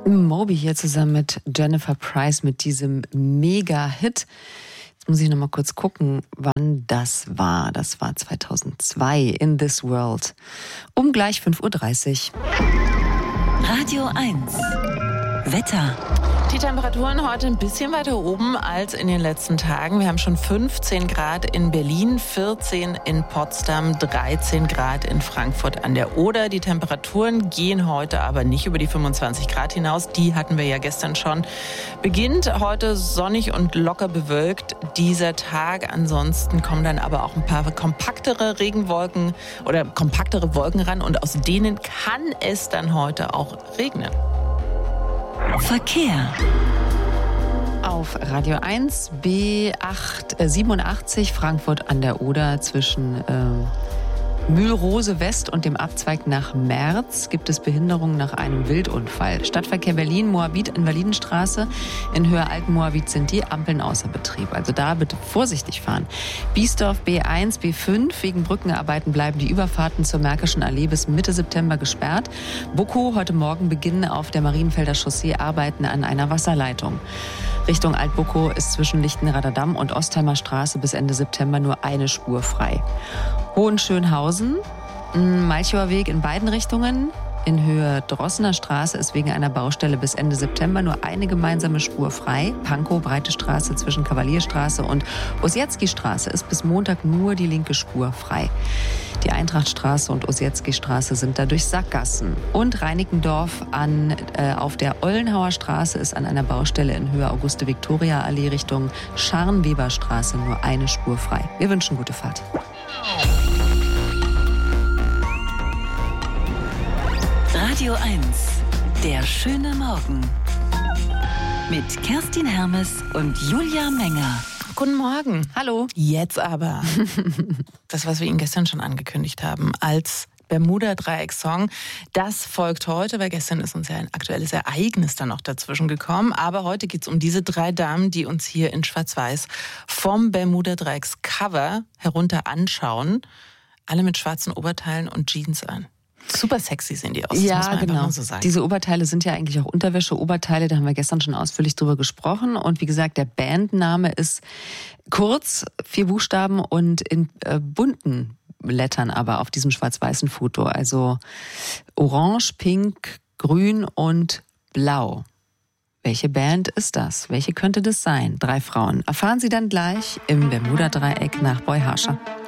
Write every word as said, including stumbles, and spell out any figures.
Moby hier zusammen mit Jennifer Price mit diesem Mega-Hit. Jetzt muss ich noch mal kurz gucken, wann das war. Das war zweitausendzwei, In This World. Um gleich fünf Uhr dreißig. Radio eins. Wetter. Die Temperaturen heute ein bisschen weiter oben als in den letzten Tagen. Wir haben schon fünfzehn Grad in Berlin, vierzehn in Potsdam, dreizehn Grad in Frankfurt an der Oder. Die Temperaturen gehen heute aber nicht über die fünfundzwanzig Grad hinaus. Die hatten wir ja gestern schon. Beginnt heute sonnig und locker bewölkt dieser Tag. Ansonsten kommen dann aber auch ein paar kompaktere Regenwolken oder kompaktere Wolken ran. Und aus denen kann es dann heute auch regnen. Verkehr. Auf Radio eins B acht siebenundachtzig Frankfurt an der Oder zwischen äh, Mühlrose West und dem Abzweig nach Merz gibt es Behinderungen nach einem Wildunfall. Stadtverkehr Berlin, Moabit, Invalidenstraße. In Höhe Alten-Moabit sind die Ampeln außer Betrieb. Also da bitte vorsichtig fahren. Biesdorf B eins, B fünf. Wegen Brückenarbeiten bleiben die Überfahrten zur Märkischen Allee bis Mitte September gesperrt. Buckow, heute Morgen beginnen auf der Marienfelder Chaussee Arbeiten an einer Wasserleitung. Richtung Altbuckow ist zwischen Lichtenrader Damm und Ostheimer Straße bis Ende September nur eine Spur frei. Hohenschönhausen, Malchower Weg in beiden Richtungen. In Höhe Drossener Straße ist wegen einer Baustelle bis Ende September nur eine gemeinsame Spur frei. Pankow, Breite Straße zwischen Kavalierstraße und Ossietzky-Straße ist bis Montag nur die linke Spur frei. Die Eintrachtstraße und Ossietzky-Straße sind dadurch Sackgassen. Und Reinickendorf an, äh, auf der Ollenhauer Straße ist an einer Baustelle in Höhe Auguste-Viktoria-Allee Richtung Scharnweberstraße nur eine Spur frei. Wir wünschen gute Fahrt. Radio eins. Der schöne Morgen. Mit Kerstin Hermes und Julia Menger. Guten Morgen. Hallo. Jetzt aber das, was wir Ihnen gestern schon angekündigt haben, als Bermuda-Dreieck-Song. Das folgt heute, weil gestern ist uns ja ein aktuelles Ereignis dann noch dazwischen gekommen. Aber heute geht es um diese drei Damen, die uns hier in Schwarz-Weiß vom Bermuda-Dreiecks-Cover herunter anschauen. Alle mit schwarzen Oberteilen und Jeans an. Super sexy sehen die aus, das ja, muss man genau. einfach mal so sagen. Diese Oberteile sind ja eigentlich auch Unterwäsche-Oberteile, da haben wir gestern schon ausführlich drüber gesprochen. Und wie gesagt, der Bandname ist kurz, vier Buchstaben und in äh, bunten Lettern aber auf diesem schwarz-weißen Foto. Also orange, pink, grün und blau. Welche Band ist das? Welche könnte das sein? Drei Frauen. Erfahren Sie dann gleich im Bermuda-Dreieck nach Boy Harscher.